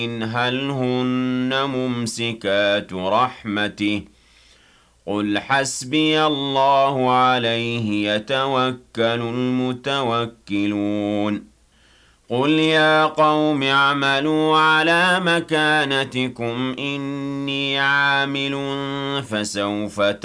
هل هن ممسكات رحمته قل حسبي الله عليه يتوكل المتوكلون قل يا قوم اعملوا على مكانتكم إني عامل فسوف